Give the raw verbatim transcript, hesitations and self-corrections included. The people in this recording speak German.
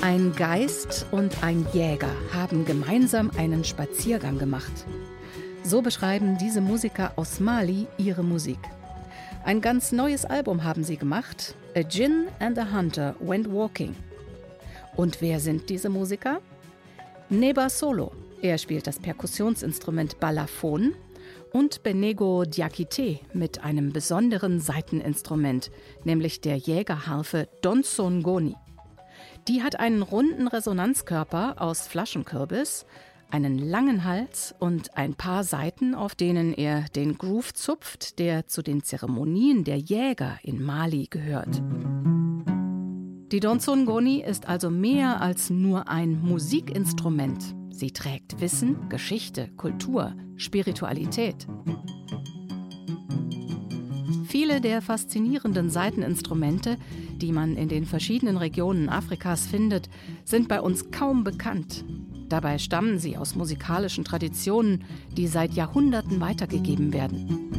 Ein Geist und ein Jäger haben gemeinsam einen Spaziergang gemacht. So beschreiben diese Musiker aus Mali ihre Musik. Ein ganz neues Album haben sie gemacht. A Djinn and a Hunter Went Walking. Und wer sind diese Musiker? Neba Solo, er spielt das Perkussionsinstrument Balafon, und Benego Diakité mit einem besonderen Saiteninstrument, nämlich der Jägerharfe Donsongoni. Die hat einen runden Resonanzkörper aus Flaschenkürbis, einen langen Hals und ein paar Saiten, auf denen er den Groove zupft, der zu den Zeremonien der Jäger in Mali gehört. Die Donsongoni ist also mehr als nur ein Musikinstrument. Sie trägt Wissen, Geschichte, Kultur, Spiritualität. Viele der faszinierenden Saiteninstrumente, die man in den verschiedenen Regionen Afrikas findet, sind bei uns kaum bekannt. Dabei stammen sie aus musikalischen Traditionen, die seit Jahrhunderten weitergegeben werden.